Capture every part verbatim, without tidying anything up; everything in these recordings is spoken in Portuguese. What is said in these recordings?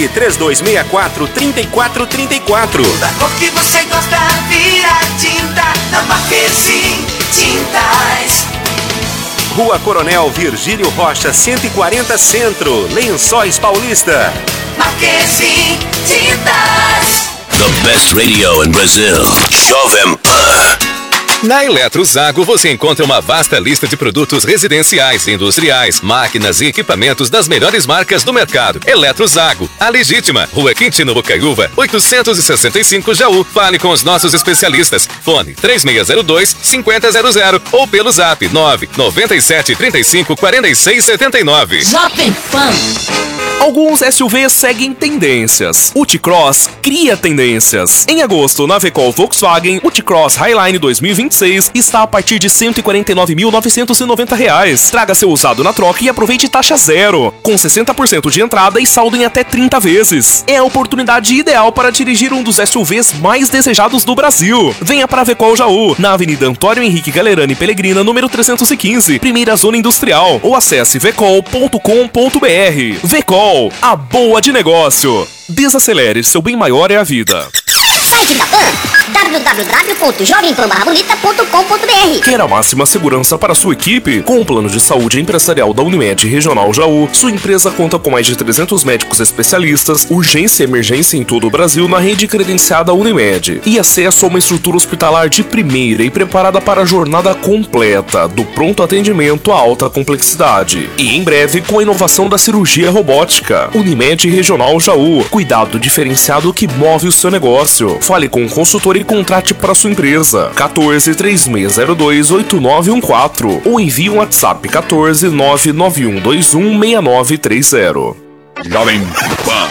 Ligue três dois seis quatro, três quatro três quatro. Da cor que você gosta, vira tinta na Marquezine Tintas. Rua Coronel Virgílio Rocha, cento e quarenta Centro, Lençóis Paulista. Marquezine Tintas. The best radio in Brazil. Jovem Pan. Na Eletrozago você encontra uma vasta lista de produtos residenciais, industriais, máquinas e equipamentos das melhores marcas do mercado. Eletrozago, a legítima. Rua Quintino Bocaiúva, oitocentos e sessenta e cinco, Jaú. Fale com os nossos especialistas. Fone três seis zero dois, cinco zero zero zero ou pelo zap nove nove sete, três cinco, quatro seis sete nove. Jovem Pan. Alguns S U Vs seguem tendências. O T-Cross cria tendências. Em agosto, na Vecol Volkswagen, o T-Cross Highline dois mil e vinte e seis está a partir de cento e quarenta e nove mil novecentos e noventa reais. Traga seu usado na troca e aproveite taxa zero, com sessenta por cento de entrada e saldo em até trinta vezes. É a oportunidade ideal para dirigir um dos S U Vs mais desejados do Brasil. Venha para a Vecol Jaú, na Avenida Antônio Henrique Galerani Pellegrina, número trezentos e quinze, primeira zona industrial, ou acesse vecol ponto com ponto br. Vecol, a boa de negócio. Desacelere, seu bem maior é a vida. Site da Pan, w w w ponto jovem pan barra bonita ponto com ponto br. Quer a máxima segurança para sua equipe? Com o plano de saúde empresarial da Unimed Regional Jaú, sua empresa conta com mais de trezentos médicos especialistas, urgência e emergência em todo o Brasil na rede credenciada Unimed e acesso a uma estrutura hospitalar de primeira e preparada para a jornada completa, do pronto atendimento à alta complexidade. E em breve com a inovação da cirurgia robótica. Unimed Regional Jaú, cuidado diferenciado que move o seu negócio. Fale com o consultor e contrate para sua empresa. quatorze, três seis zero dois, oito nove um quatro ou envie um WhatsApp quatorze, nove nove um dois um, seis nove três zero. Jovem Pan.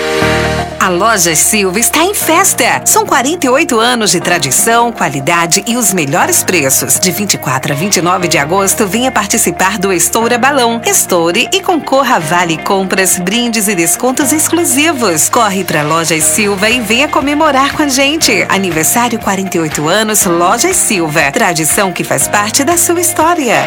A Lojas Silva está em festa. São quarenta e oito anos de tradição, qualidade e os melhores preços. De vinte e quatro a vinte e nove de agosto, venha participar do Estoura Balão. Estoure e concorra a vale compras, brindes e descontos exclusivos. Corre para Lojas Silva e venha comemorar com a gente. Aniversário quarenta e oito anos, Lojas Silva. Tradição que faz parte da sua história.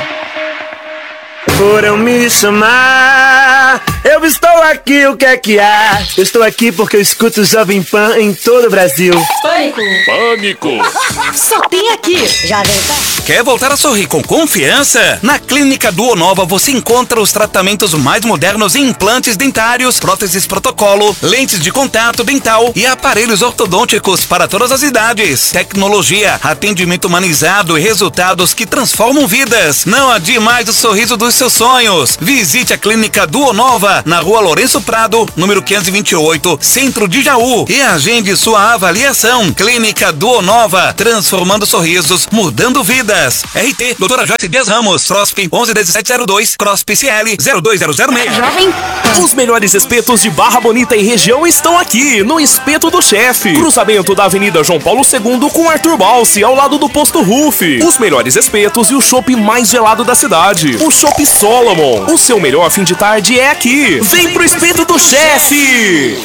Foram me chamar, eu estou aqui, o que é que há? Eu estou aqui porque eu escuto o Jovem Pan em todo o Brasil. Pânico. Pânico. Só tem aqui. Jovem Pan. Quer voltar a sorrir com confiança? Na Clínica Duonova você encontra os tratamentos mais modernos em implantes dentários, próteses protocolo, lentes de contato dental e aparelhos ortodônticos para todas as idades. Tecnologia, atendimento humanizado e resultados que transformam vidas. Não adie mais o sorriso dos seus sonhos. Visite a Clínica Duonova na Rua Lourenço Prado, número quinhentos e vinte e oito, Centro de Jaú, e agende sua avaliação. Clínica Duonova, transformando sorrisos, mudando vidas. R T, doutora Joyce Dias Ramos, CROSP onze dezessete zero dois, CROSP C L zero dois zero zero seis. Jovem. Os melhores espetos de Barra Bonita e região estão aqui, no Espeto do Chefe. Cruzamento da Avenida João Paulo segundo com Arthur Balsi, ao lado do Posto Rufi. Os melhores espetos e o chopp mais gelado da cidade. O Chopp Solomon. O seu melhor fim de tarde é aqui. Vem pro Espeto do Chefe.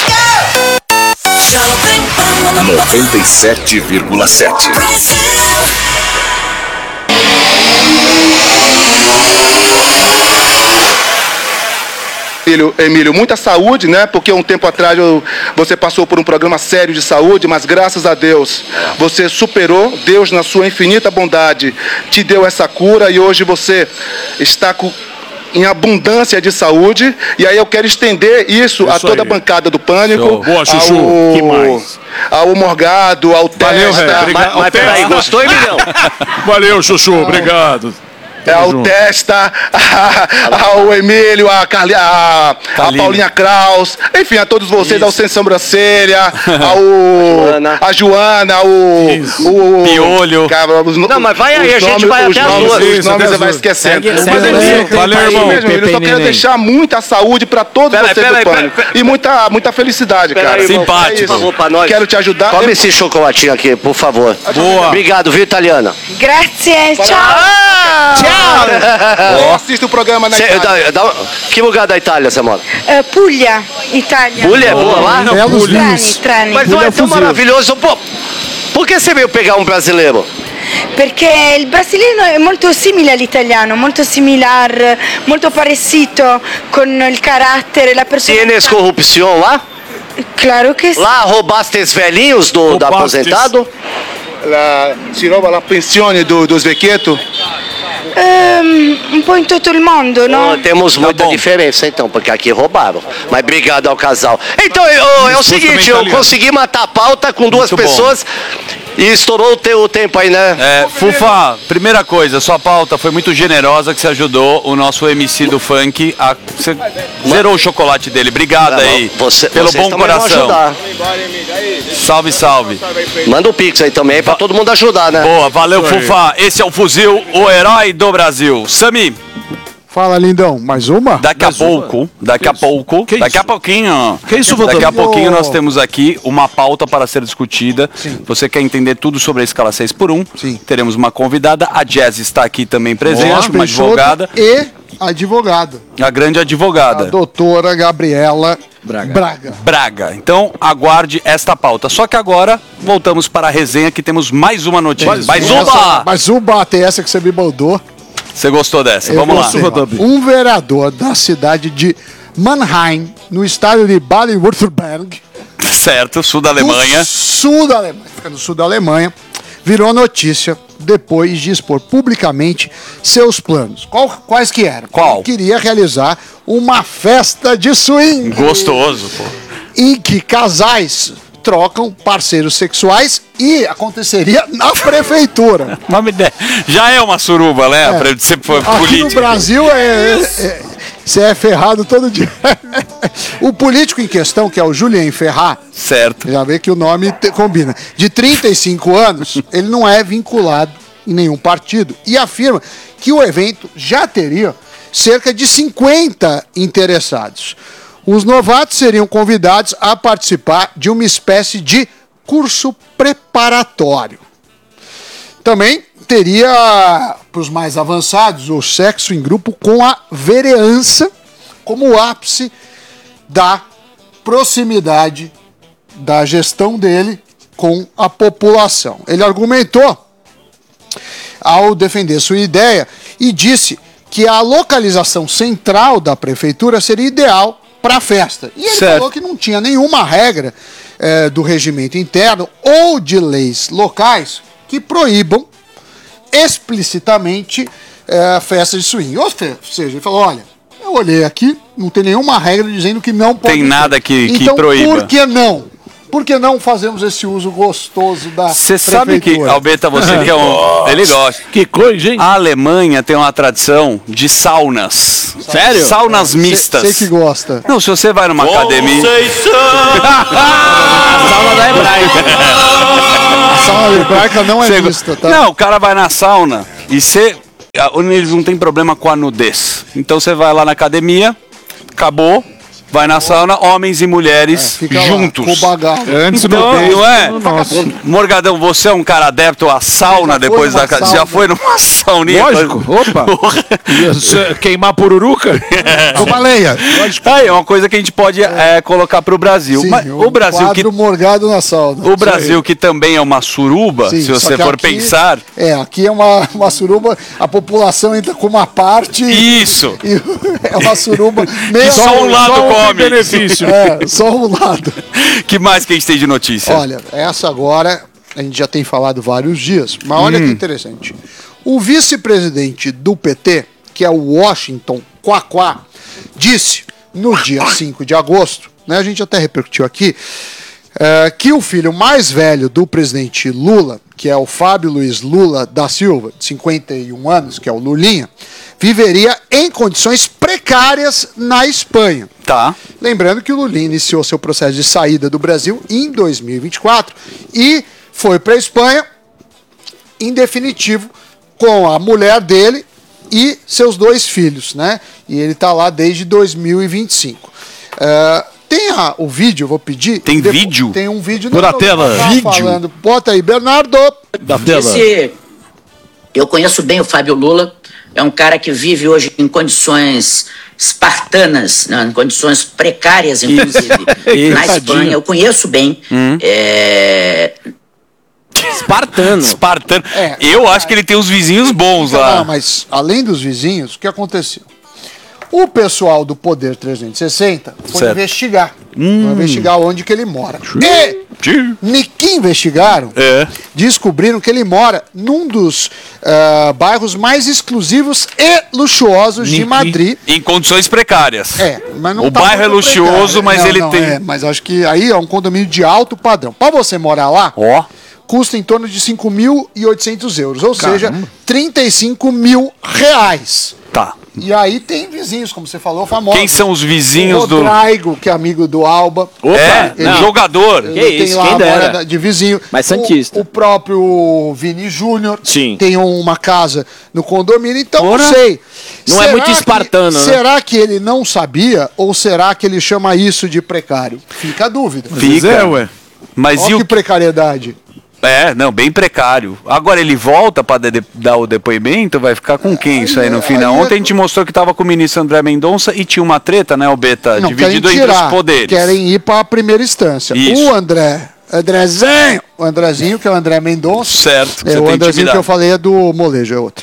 noventa e sete vírgula sete. Emílio, Emílio, muita saúde, né? Porque um tempo atrás eu, você passou por um programa sério de saúde, mas graças a Deus você superou. Deus, na sua infinita bondade, te deu essa cura e hoje você está com, em abundância de saúde. E aí eu quero estender isso, isso a toda aí. A bancada do Pânico. Show. Boa, Chuchu. Ao, que mais? Ao Morgado, ao Valeu, Testa. Mas, mas peraí, gostou, Emilhão? Valeu, Chuchu, obrigado. É, ao Testa, ao Emílio, a, Carli, a, a Paulinha Kraus, enfim, a todos vocês, isso. Ao Sem Sobrancelha, ao, a Joana, ao o, Piolho. Cara, os, não, mas vai aí, a gente nomes, vai até as duas. Os nomes você vai esquecendo. Segue, mas segue, eu, segue, valeu, irmão. Mesmo, eu só quero deixar muita saúde pra todos pera, vocês pera, do Pânico. Pera, pera, e muita, muita felicidade, pera cara. Aí, simpático. É pra nós. Quero te ajudar. Come eu... esse chocolatinho aqui, por favor. Boa. Obrigado, viu, Italiana? Grazie, tchau. Ah, tchau. Eu assisto o programa na Cê, Itália. Da, da, que lugar da Itália você mora? Uh, Puglia, Itália. Puglia é boa lá? Não, Trani, Trani. Mas não é tão maravilhoso. Pô, por que você veio pegar um brasileiro? perché il brasiliano è molto simile all'italiano, molto similar, molto parecido con il carattere, la personalità. Tienes corrupção lá? Claro que sim. Lá roubaste os velhinhos do, do aposentado? La, si rouba la pensione do, dos vecchietos? Um, um po' in tutto il mondo, no? Oh, temos muita diferença então, porque aqui roubaram. Mas obrigado ao casal. Então, oh, é o seguinte, eu consegui matar a pauta com duas Muito pessoas e estourou o teu tempo aí, né? É, Fufa, primeira coisa, sua pauta foi muito generosa, que você ajudou o nosso M C do funk a... Você zerou o chocolate dele. Obrigado Não, aí você, pelo vocês bom também vão coração. ajudar. Salve, salve. Manda o Pix aí também pra todo mundo ajudar, né? Boa, valeu, Fufa. Esse é o Fuzil, o herói do Brasil. Sami. Fala, lindão. Mais uma? Daqui a pouco, daqui a pouco, daqui a pouquinho. Que isso, Daqui a Vantan? pouquinho Ô. nós temos aqui uma pauta para ser discutida. Você quer entender tudo sobre a escala seis por um? Sim. Teremos uma convidada. A Jazz está aqui também presente, Jorge uma Peixoto advogada. E advogada. A grande advogada. A doutora Gabriela Braga. Braga. Braga. Então, aguarde esta pauta. Só que agora, voltamos para a resenha, que temos mais uma notícia. Mais, mais essa, uma! Mais uma, tem essa que você me mandou. Você gostou dessa? Eu Vamos lá. gostei. Um vereador da cidade de Mannheim, no estado de Baden-Württemberg, Certo, sul da Alemanha. sul da Alemanha, fica no sul da Alemanha, virou notícia depois de expor publicamente seus planos. Qual, quais que eram? Qual? Ele queria realizar uma festa de swing. Gostoso, pô. Em que casais trocam parceiros sexuais e aconteceria na prefeitura. Uma ideia. Já é uma suruba, né? É. Pra você for Aqui político. no Brasil é, é, você é ferrado todo dia. O político em questão, que é o Julien Ferrat, certo. Já vê que o nome te, combina. De trinta e cinco anos, ele não é vinculado em nenhum partido e afirma que o evento já teria cerca de cinquenta interessados. Os novatos seriam convidados a participar de uma espécie de curso preparatório. Também teria, para os mais avançados, o sexo em grupo com a vereança como ápice da proximidade da gestão dele com a população. Ele argumentou ao defender sua ideia e disse que a localização central da prefeitura seria ideal para a festa. E ele Certo. falou que não tinha nenhuma regra eh, do regimento interno ou de leis locais que proíbam explicitamente eh, a festa de swing. Ou seja, ele falou, olha, eu olhei aqui, não tem nenhuma regra dizendo que não pode Tem ser. nada que, que então, proíba. por que não? Por que não fazemos esse uso gostoso da Você sabe que, prefeitura? Albeta, você que é um... Ele gosta. Que coisa, hein? A Alemanha tem uma tradição de saunas. Sério? Saunas mistas. Sei que gosta. Não, se você vai numa academia... A sauna da hebraica. A sauna hebraica não é Você- mista, tá? Não, o cara vai na sauna e você... Eles não tem problema com a nudez. Então você vai lá na academia, acabou... Vai na sauna, homens e mulheres Fica lá, juntos. com o bagaço. Antes Então, do beijo, não é? nossa. Morgadão, você é um cara adepto à sauna Já foi depois numa da casa. sauna. Já foi numa sauninha? Lógico, opa. Isso, queimar pururuca? Uma leia. Aí, é uma coisa que a gente pode é, colocar pro Brasil. Sim, Mas o Brasil que quadro morgado na sauna. o Brasil que também é uma suruba, Sim, se só você que for aqui- pensar. É, aqui é uma, uma suruba, a população entra com uma parte. Isso. E é uma suruba meio. só um lado come. benefício. É, só um lado. Que mais que a gente tem de notícia? Olha, essa agora a gente já tem falado vários dias, mas olha Hum. que interessante. O vice-presidente do P T, que é o Washington Quaquá, disse no dia cinco de agosto, né, a gente até repercutiu aqui, é, que o filho mais velho do presidente Lula, que é o Fábio Luiz Lula da Silva, de cinquenta e um anos, que é o Lulinha, viveria em condições precárias na Espanha. Tá. Lembrando que o Lula iniciou seu processo de saída do Brasil em dois mil e vinte e quatro e foi para a Espanha, em definitivo, com a mulher dele e seus dois filhos, né? E ele está lá desde dois mil e vinte e cinco. Uh, tem a, o vídeo, eu vou pedir. Tem Depois- vídeo? Tem um vídeo. Por a tela. Tá Vídeo. falando. Bota aí, Bernardo. Da tela. Esse, eu conheço bem o Fábio Lula, é um cara que vive hoje em condições espartanas, né, em condições precárias, inclusive, na Tadinho. Espanha. Eu conheço bem. Hum. É, Espartano. Espartano. É, eu acho que ele tem uns vizinhos bons então, lá. Não, mas além dos vizinhos, o que aconteceu? O pessoal do Poder trezentos e sessenta foi Certo. investigar. Hum. Foi investigar onde que ele mora. E, ni que investigaram, É. descobriram que ele mora num dos ah, bairros mais exclusivos e luxuosos de Madrid. Em condições precárias. É, mas não O tá bairro é muito luxuoso, precário. mas Não, ele não, tem. é, mas acho que aí é um condomínio de alto padrão. Para você morar lá, Ó. custa em torno de cinco mil e oitocentos euros, ou Caramba. seja, trinta e cinco mil reais. Tá. E aí tem vizinhos, como você falou, famosos. Quem são os vizinhos o do... Rodrigo, que é amigo do Alba. Opa, é, Ele- jogador. ele Que tem isso, lá quem a dera. mora de vizinho. Mas O- santista. O, próprio Vini Júnior Sim. tem uma casa no condomínio, então Ora, não sei. não é Será muito que- espartano, né? Será que ele não sabia ou será que ele chama isso de precário? Fica a dúvida. Fica. Mas Olha e o que precariedade. É, não, bem precário. Agora ele volta para dar o depoimento, vai ficar com quem isso aí no final? aí é- Ontem a gente mostrou que tava com o ministro André Mendonça e tinha uma treta, né, o Beta, Não, dividido querem entre tirar, os poderes. Querem ir para a primeira instância. Isso. O André, Andrezinho, o Andrezinho, que é o André Mendonça. Certo, É, você o tem Andrezinho intimidade. que eu falei é do Molejo, é outro.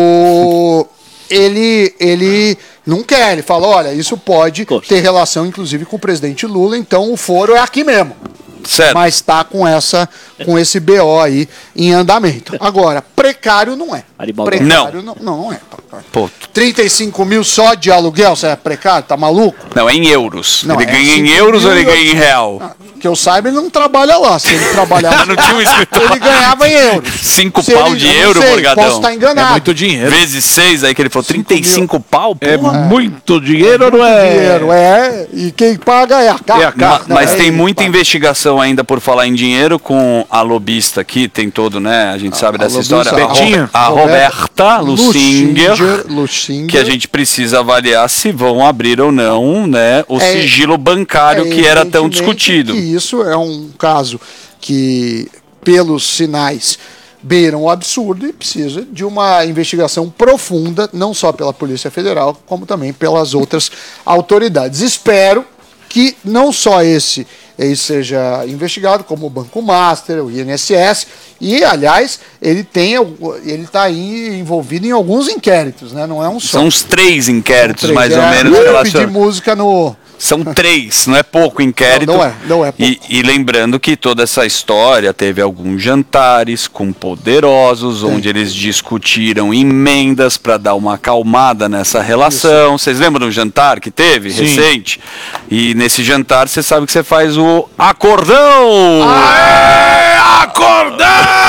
O... Ele, ele não quer, ele fala, olha, isso pode ter relação, inclusive, com o presidente Lula, então o foro é aqui mesmo. Certo. Mas está com, essa, com esse B O aí em andamento. Agora, precário não é. Precário não, não, não é. Pô, trinta e cinco mil só de aluguel, você é precário? Tá maluco? não, é em euros. Não, ele é ganha em cinco euros ou mil ele ganha em real? Ah, que eu saiba, ele não trabalha lá. Se ele trabalhava, Não tinha um escritório. ele ganhava em euros. Cinco Se pau ele- de eu não euro, sei, Morgadão. posso estar enganado. É muito dinheiro. Vezes seis, aí que ele falou, trinta e cinco pau? É porra. muito dinheiro ou não é? Dinheiro, é. E quem paga é a casa. Ma- Não, mas é tem ele, muita paga. investigação ainda por falar em dinheiro com a lobista aqui, tem todo, né? A gente sabe dessa lobista, história. A, Betinha. Ro- a Roberta Lusinger, Lusinger, Lusinger. que a gente precisa avaliar se vão abrir ou não, né? O É- sigilo bancário É que era tão evidentemente discutido. que isso é um caso que, pelos sinais, beiram o absurdo e precisa de uma investigação profunda, não só pela Polícia Federal, como também pelas outras autoridades. Espero que não só esse, esse seja investigado, como o Banco Master, o I N S S, e, aliás, ele tem, ele está aí envolvido em alguns inquéritos, né? Não é um só. São uns três inquéritos, Três, mais ou é, menos, golpe de relacionados. música no... São três, não é pouco inquérito. Não, não é, não é pouco. E, e lembrando que toda essa história teve alguns jantares com poderosos, onde eles discutiram emendas para dar uma acalmada nessa relação. Vocês lembram do jantar que teve, Sim. recente? E nesse jantar você sabe que você faz o acordão! Aê, acordão!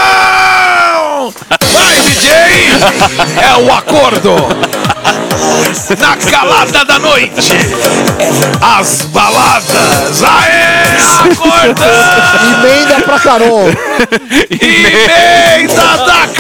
Vai, D J! É o acordo! Na calada da noite, as baladas, aê, acordão! Emenda pra Carol! Emenda da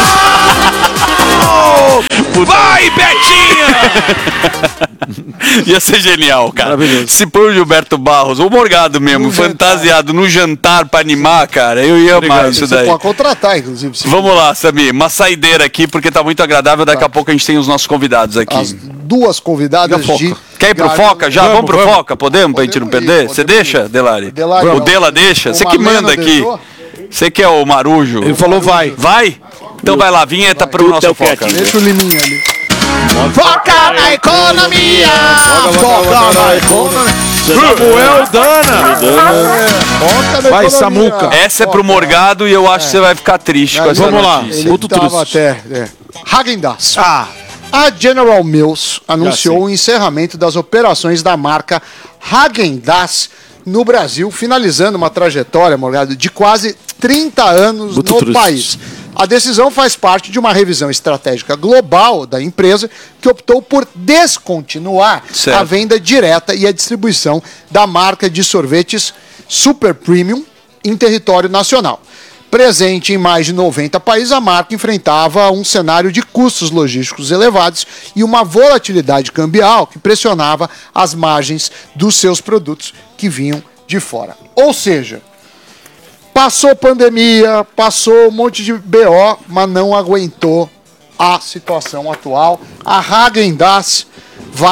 Carol! Vai, Betinha! Ia ser genial, cara. Se pôr o Gilberto Barros, ou o Morgado mesmo, fantasiado no jantar pra animar, cara, eu ia amar isso Você daí. pode contratar, inclusive. se- Vamos lá, Samir, uma saideira aqui, porque tá muito agradável. Daqui a pouco a gente tem os nossos convidados aqui. As duas convidadas de... Quer ir pro Garden- Foca já? Vamos, Vamos, pro vamos. Foca? Podemos, pra gente não perder? Você deixa, Delari? Delari, o não. Dela deixa? O Você que Marleno manda aqui. deixou? Você que é o marujo. Ele falou vai. Vai? Então vai lá, vinheta pro nosso Foca. Deixa o Liminha ali. Foca na economia! Foca na economia! Samuel Dana! Foca na Vai, economia. Samuca. Essa é pro Morgado e eu acho que você vai ficar triste com essa Vamos lá. notícia. Ele Muito tava triste. até... É. Häagen-Dazs. Ah, A General Mills anunciou o encerramento das operações da marca Häagen-Dazs no Brasil, finalizando uma trajetória, Morgado, de quase trinta anos Muito no triste. país. A decisão faz parte de uma revisão estratégica global da empresa que optou por descontinuar Certo. a venda direta e a distribuição da marca de sorvetes Super Premium em território nacional. Presente em mais de noventa países, a marca enfrentava um cenário de custos logísticos elevados e uma volatilidade cambial que pressionava as margens dos seus produtos que vinham de fora. Ou seja, passou pandemia, passou um monte de B O, mas não aguentou a situação atual. A Häagen-Dazs vai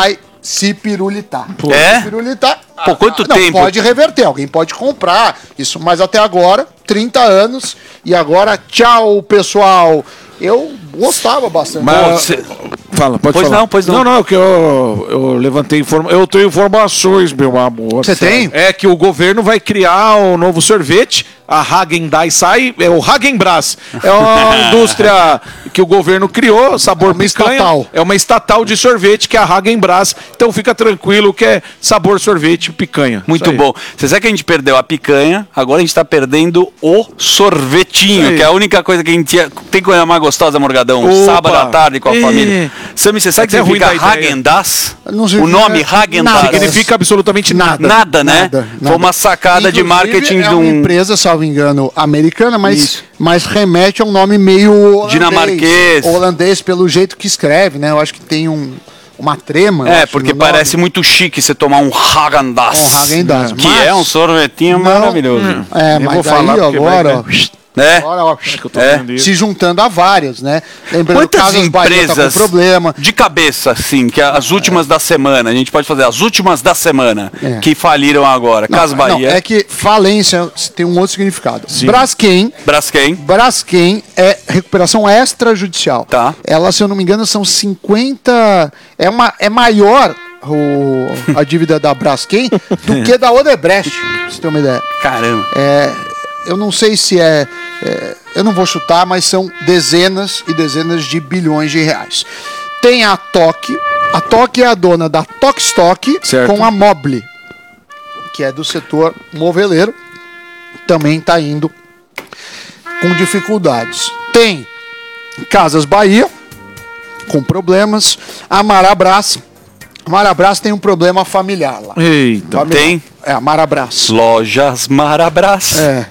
se pirulitar. É? Se pirulitar. Pô, quanto não, tempo? Pode reverter, alguém pode comprar isso, mas até agora, trinta anos, e agora, tchau, pessoal. Eu gostava bastante. Mas, cê... Fala, pode pois falar. não, pois não. Não, não, que eu, eu levantei informações. Eu tenho informações, meu amor. Você tem? É que o governo vai criar um novo sorvete. A Häagen-Dazs sai, é o Häagen-Bras. É uma indústria que o governo criou, sabor é uma picanha. Estatal. É uma estatal de sorvete que é a Häagen-Bras. Então fica tranquilo que é sabor sorvete picanha. Muito bom. Você sabe que a gente perdeu a picanha, agora a gente tá perdendo o sorvetinho, que é a única coisa que a gente tinha. Tem coisa mais gostosa, Morgadão? Opa. Sábado à tarde com a É. família. Sammy, você sabe É o que até ruim significa da ideia. Häagen-Dazs? Não O significa nome Häagen-Dazs. nada. Significa absolutamente nada. Nada, né? Nada, nada. Foi uma sacada de Inclusive, marketing é de uma um. empresa, salvo engano, americana, mas, Isso. mas remete a um nome meio holandês. Dinamarquês. Holandês, pelo jeito que escreve, né? Eu acho que tem um, uma trema. eu É, acho, porque no nome. parece muito chique você tomar um Häagen-Dazs. Um Häagen-Dazs, Que mas- é um sorvetinho Não, maravilhoso. É, Eu mas vou falar aí porque vai, agora, ó, É. agora, ó, tô É. vendo isso. se juntando a várias, né? Lembrando Quantas Casas Bahia tá empresas com problema. de cabeça, assim, que as últimas da semana, a gente pode fazer as últimas da semana É. que faliram agora? Não, Casas não, Bahia, é que falência tem um outro significado. Braskem, Braskem, Braskem é recuperação extrajudicial. Tá. Ela, se eu não me engano, são cinquenta. É, uma, é maior o, a dívida da Braskem do que da Odebrecht, pra você ter uma ideia. caramba. É, eu não sei se é, é. Eu não vou chutar, mas são dezenas e dezenas de bilhões de reais. Tem a T O C. A T O C é a dona da Tokstok Certo. com a Mobile, que é do setor moveleiro. Também está indo com dificuldades. Tem Casas Bahia com problemas. A Marabras. A Marabras tem um problema familiar lá. Eita. Familiar. Tem? É, a Marabras. Lojas Marabras. É.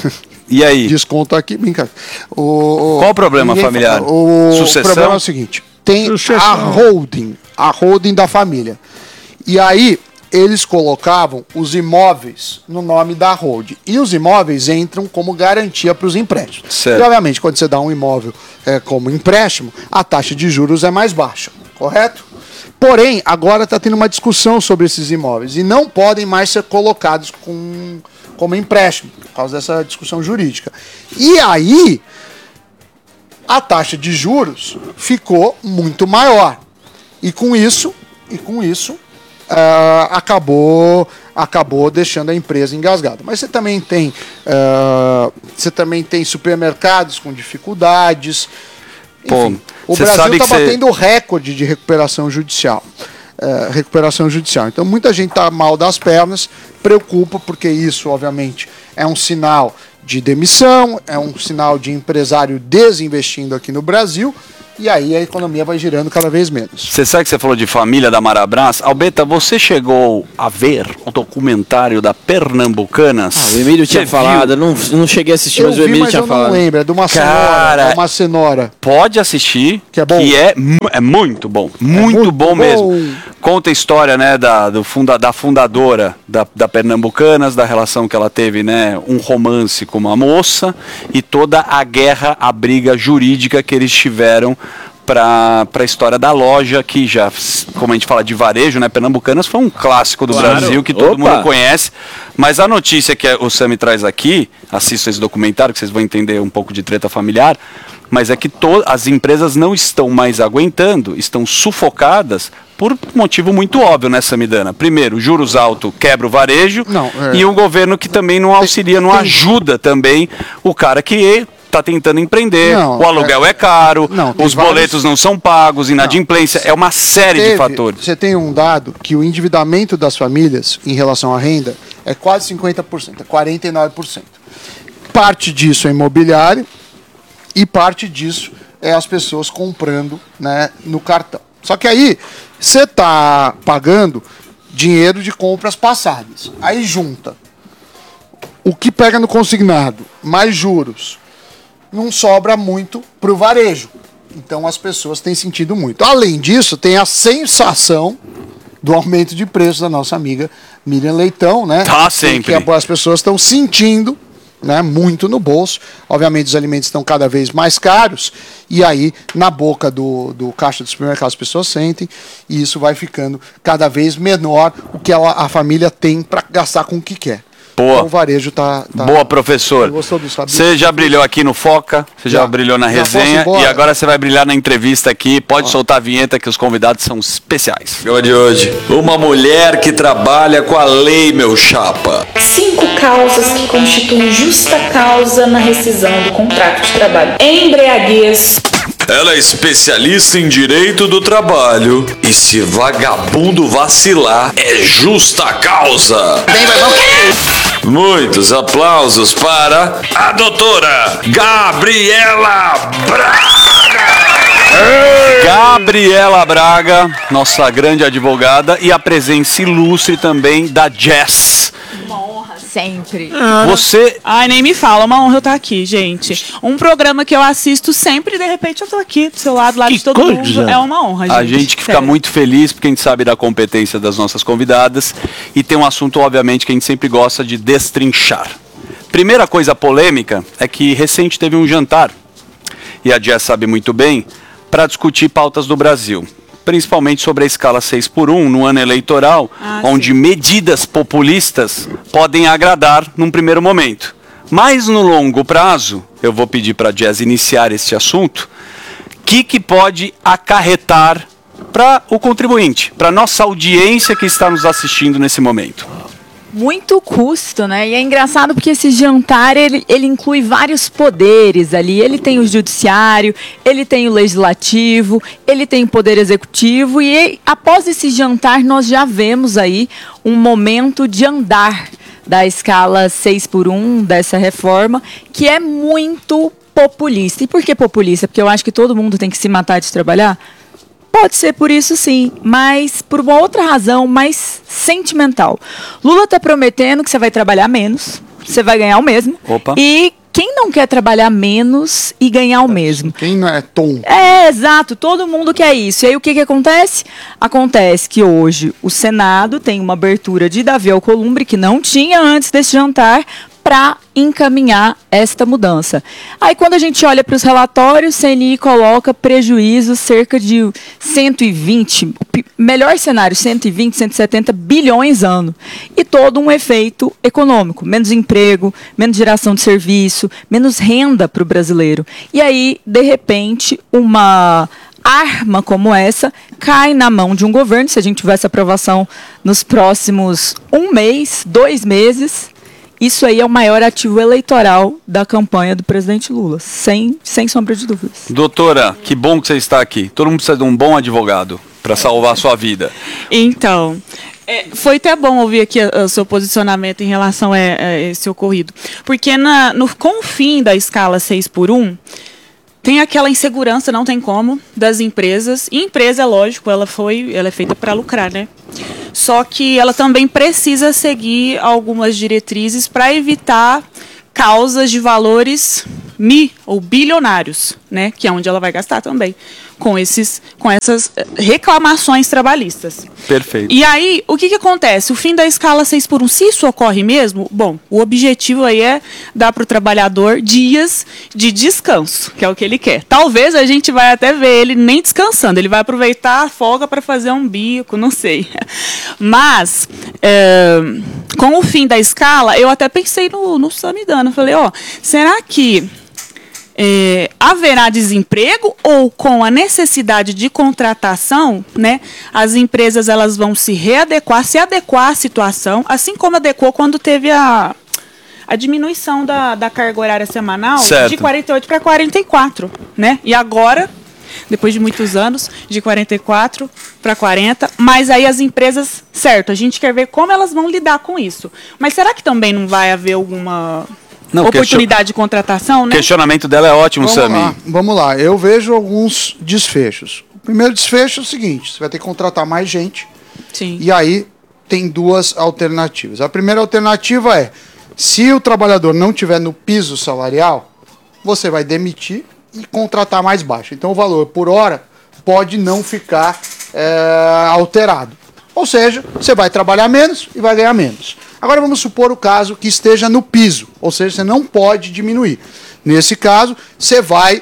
E aí? Desconto aqui, brincadeira. O, Qual o problema ninguém familiar? fala. O Sucessão? problema é o seguinte: tem Sucessão. a holding, a holding da família. E aí eles colocavam os imóveis no nome da holding. E os imóveis entram como garantia para os empréstimos. Certo. E obviamente, quando você dá um imóvel é, como empréstimo, a taxa de juros é mais baixa, correto? Porém, agora está tendo uma discussão sobre esses imóveis e não podem mais ser colocados com, como empréstimo, por causa dessa discussão jurídica. E aí, a taxa de juros ficou muito maior. E com isso, e com isso ah, acabou, acabou deixando a empresa engasgada. Mas você também tem, ah, você também tem supermercados com dificuldades. Pô, Enfim, o cê Brasil sabe está que cê- batendo recorde de recuperação judicial. É, recuperação judicial. Então muita gente está mal das pernas, preocupa, porque isso, obviamente, é um sinal de demissão, é um sinal de empresário desinvestindo aqui no Brasil, e aí a economia vai girando cada vez menos. Você sabe que você falou de família da Marabras? Albeta, você chegou a ver o documentário da Pernambucanas? Ah, o Emílio tinha Você falado, viu? eu não, não cheguei a assistir, Eu mas o vi, Emílio mas tinha eu não falado. lembro, é de uma Cara, cenoura, é uma cenoura. Pode assistir, Que é bom? que é, mu- é muito bom, muito, muito bom, bom. mesmo. Conta a história, né, da, do funda, da fundadora da, da Pernambucanas, da relação que ela teve, né, um romance com uma moça e toda a guerra, a briga jurídica que eles tiveram para a história da loja, que já, como a gente fala de varejo, né, Pernambucanas foi um clássico do Claro. Brasil, que todo Opa. mundo conhece, mas a notícia que o Sami traz aqui, assista esse documentário que vocês vão entender um pouco de treta familiar, mas é que to- as empresas não estão mais aguentando, estão sufocadas por motivo muito óbvio, né, Samidana? Primeiro, juros altos quebra o varejo, Não, é- e um governo que também não auxilia, não tem- ajuda também o cara que está tentando empreender, Não, o aluguel é, caro, Não, tem os vários- boletos não são pagos, inadimplência, é uma série de Teve- fatores. Você tem um dado que o endividamento das famílias em relação à renda é quase cinquenta por cento, é quarenta e nove por cento. Parte disso é imobiliário e parte disso é as pessoas comprando, né, no cartão. Só que aí você está pagando dinheiro de compras passadas. Aí junta o que pega no consignado, mais juros, não sobra muito para o varejo. Então as pessoas têm sentido muito. Além disso, tem a sensação do aumento de preço da nossa amiga Miriam Leitão, né? Tá Que- sempre. Que as pessoas estão sentindo né, muito no bolso. Obviamente os alimentos estão cada vez mais caros e aí na boca do, do caixa do supermercado as pessoas sentem e isso vai ficando cada vez menor o que ela, a família tem para gastar com o que quer. Boa. Então, o varejo tá, tá... Boa, professor. Você já brilhou aqui no Foca, você já, já brilhou na já resenha e agora você vai brilhar na entrevista aqui. Pode ah. soltar a vinheta que os convidados são especiais. Tema de hoje, uma mulher que trabalha com a lei, meu chapa. Cinco causas que constituem justa causa na rescisão do contrato de trabalho. Embriaguez. Ela é especialista em direito do trabalho e se vagabundo vacilar é justa causa. Bem, vai bom. Muitos aplausos para a doutora Gabriela Braga. Gabriela Braga, nossa grande advogada, e a presença ilustre também da Jess. Sempre. Ah, Você... Ai, nem me fala, uma honra eu estar aqui, gente. Um programa que eu assisto sempre e de repente eu tô aqui do seu lado, lá de todo coisa. mundo. É uma honra, gente. A gente que fica muito feliz porque a gente sabe da competência das nossas convidadas e tem um assunto, obviamente, que a gente sempre gosta de destrinchar. Primeira coisa polêmica é que recente teve um jantar, e a Jess sabe muito bem, para discutir pautas do Brasil. Principalmente sobre a escala seis por um no ano eleitoral, ah, onde sim. medidas populistas podem agradar num primeiro momento. Mas no longo prazo, eu vou pedir para a Jess iniciar este assunto, o que, que pode acarretar para o contribuinte, para a nossa audiência que está nos assistindo nesse momento? Muito custo, né? E é engraçado porque esse jantar, ele, ele inclui vários poderes ali. Ele tem o judiciário, ele tem o legislativo, ele tem o poder executivo. E após esse jantar, nós já vemos aí um momento de andar da escala seis por um, dessa reforma, que é muito populista. E por que populista? Porque eu acho que todo mundo tem que se matar de trabalhar. Pode ser por isso sim, mas por uma outra razão mais sentimental. Lula está prometendo que você vai trabalhar menos, você vai ganhar o mesmo. Opa. E quem não quer trabalhar menos e ganhar o mesmo? Quem não é tom? É, exato, todo mundo quer isso. E aí o que, que acontece? Acontece que hoje o Senado tem uma abertura de Davi Alcolumbre, que não tinha antes desse jantar, para encaminhar esta mudança. Aí quando a gente olha para os relatórios, o C N I coloca prejuízo cerca de cento e vinte, melhor cenário, cento e vinte, cento e setenta bilhões ano. E todo um efeito econômico, menos emprego, menos geração de serviço, menos renda para o brasileiro. E aí, de repente, uma arma como essa cai na mão de um governo, se a gente tiver essa aprovação nos próximos um mês, dois meses... Isso aí é o maior ativo eleitoral da campanha do presidente Lula, sem, sem sombra de dúvidas. Doutora, que bom que você está aqui. Todo mundo precisa de um bom advogado para salvar a sua vida. Então, é, foi até bom ouvir aqui o seu posicionamento em relação a, a esse ocorrido. Porque na, no, com o fim da escala seis por um, tem aquela insegurança, não tem como, das empresas. E empresa, é lógico, ela, foi, ela é feita para lucrar, né? Só que ela também precisa seguir algumas diretrizes para evitar causas de valores mi ou bilionários, né? Que é onde ela vai gastar também com esses, com essas reclamações trabalhistas. Perfeito. E aí, o que que acontece? O fim da escala seis por um, se isso ocorre mesmo, bom, o objetivo aí é dar para o trabalhador dias de descanso, que é o que ele quer. Talvez a gente vai até ver ele nem descansando, ele vai aproveitar a folga para fazer um bico, não sei. Mas, é, com o fim da escala, eu até pensei no, no Samidana, falei, ó, será que É, haverá desemprego ou com a necessidade de contratação, né, as empresas elas vão se readequar, se adequar à situação, assim como adequou quando teve a, a diminuição da, da carga horária semanal, certo, de quarenta e oito para quarenta e quatro, né? E agora, depois de muitos anos, de quarenta e quatro para quarenta, mas aí as empresas, certo, a gente quer ver como elas vão lidar com isso. Mas será que também não vai haver alguma... Não, oportunidade de contratação, né? O questionamento dela é ótimo, Sami. Vamos lá, vamos lá, eu vejo alguns desfechos. O primeiro desfecho é o seguinte, você vai ter que contratar mais gente. Sim. E aí tem duas alternativas. A primeira alternativa é, se o trabalhador não tiver no piso salarial, você vai demitir e contratar mais baixo. Então o valor por hora pode não ficar é, alterado. Ou seja, você vai trabalhar menos e vai ganhar menos. Agora vamos supor o caso que esteja no piso, ou seja, você não pode diminuir. Nesse caso, você vai,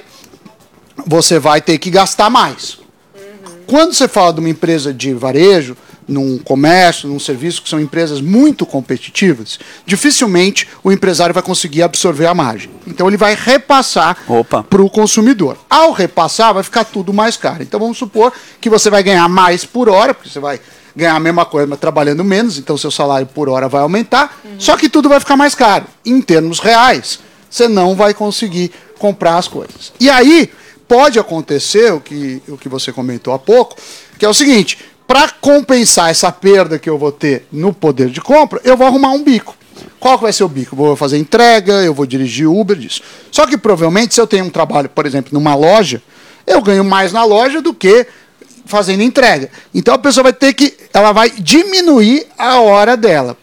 você vai ter que gastar mais. Quando você fala de uma empresa de varejo, num comércio, num serviço, que são empresas muito competitivas, dificilmente o empresário vai conseguir absorver a margem. Então ele vai repassar para o consumidor. Ao repassar, vai ficar tudo mais caro. Então vamos supor que você vai ganhar mais por hora, porque você vai ganhar a mesma coisa, mas trabalhando menos, então seu salário por hora vai aumentar, uhum. Só que tudo vai ficar mais caro. Em termos reais, você não vai conseguir comprar as coisas. E aí, pode acontecer, o que, o que você comentou há pouco, que é o seguinte: para compensar essa perda que eu vou ter no poder de compra, eu vou arrumar um bico. Qual que vai ser o bico? Eu vou fazer entrega, eu vou dirigir Uber, disso. Só que provavelmente, se eu tenho um trabalho, por exemplo, numa loja, eu ganho mais na loja do que fazendo entrega. Então a pessoa vai ter que, ela vai diminuir a hora dela.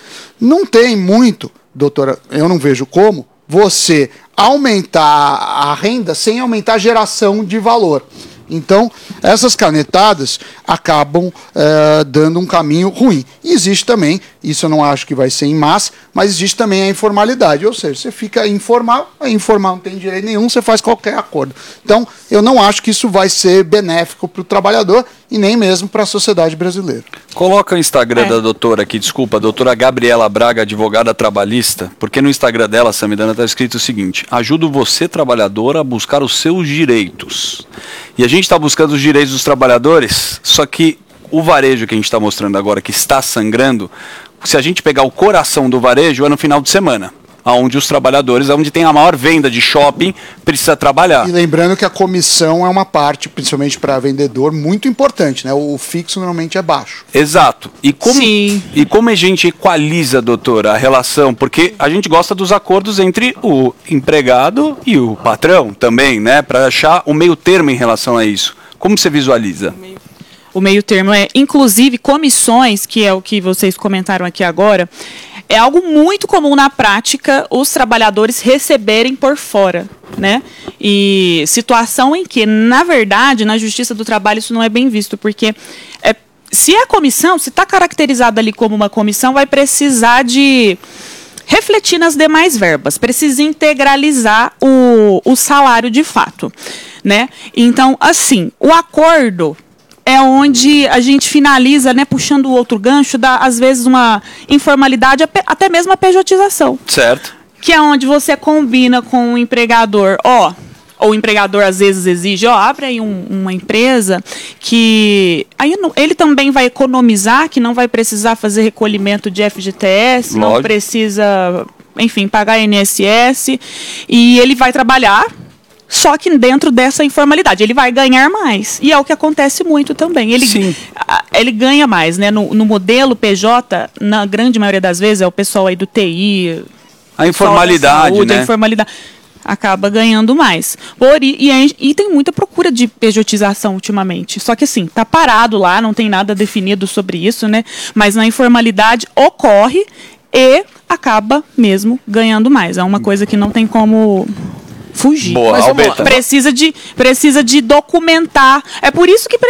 Não tem muito, doutora, eu não vejo como, você aumentar a renda sem aumentar a geração de valor. Então, essas canetadas acabam é, dando um caminho ruim. E existe também, isso eu não acho que vai ser em massa, mas existe também a informalidade. Ou seja, você fica informal, a informal não tem direito nenhum, você faz qualquer acordo. Então, eu não acho que isso vai ser benéfico para o trabalhador e nem mesmo para a sociedade brasileira. Coloca o Instagram é. da doutora aqui, desculpa, a doutora Gabriela Braga, advogada trabalhista, porque no Instagram dela, Samidana, está escrito o seguinte: ajudo você, trabalhador, a buscar os seus direitos. E a gente está buscando os direitos dos trabalhadores, só que o varejo que a gente está mostrando agora, que está sangrando, se a gente pegar o coração do varejo, é no final de semana, onde os trabalhadores, onde tem a maior venda de shopping, precisa trabalhar. E lembrando que a comissão é uma parte, principalmente para vendedor, muito importante, né? O fixo normalmente é baixo. Exato. E como, e como a gente equaliza, doutora, a relação? Porque a gente gosta dos acordos entre o empregado e o patrão também, né? Para achar o meio termo em relação a isso. Como você visualiza? O meio termo é, inclusive, comissões, que é o que vocês comentaram aqui agora, é algo muito comum na prática os trabalhadores receberem por fora, né? E situação em que, na verdade, na Justiça do Trabalho isso não é bem visto, porque é, se é comissão, se está caracterizado ali como uma comissão, vai precisar de refletir nas demais verbas, precisa integralizar o, o salário de fato, né? Então, assim, o acordo é onde a gente finaliza, né, puxando o outro gancho, dá às vezes uma informalidade, até mesmo a pejotização. Certo. Que é onde você combina com o empregador, ó, ou o empregador às vezes exige, ó, abre aí um, uma empresa que aí ele também vai economizar, que não vai precisar fazer recolhimento de F G T S, Lógico. Não precisa, enfim, pagar I N S S, e ele vai trabalhar, só que dentro dessa informalidade, ele vai ganhar mais. E é o que acontece muito também. Ele, Sim. ele ganha mais, né? No, no modelo P J, na grande maioria das vezes, é o pessoal aí do T I. A informalidade, saúde, né? A informalidade acaba ganhando mais. Por, e, e, e tem muita procura de pejotização ultimamente. Só que assim, tá parado lá, não tem nada definido sobre isso, né? Mas na informalidade ocorre e acaba mesmo ganhando mais. É uma coisa que não tem como fugir. Boa, Mas precisa de, precisa de documentar. É por isso que